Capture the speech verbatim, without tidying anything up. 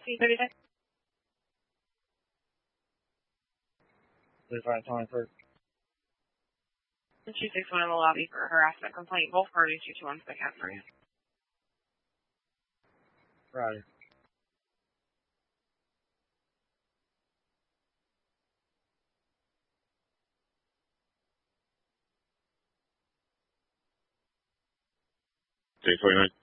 C thirty-six. Please find Tony first. two six one in the lobby for a harassment complaint. Both parties, two two one for the cat for you. Right. J forty-nine.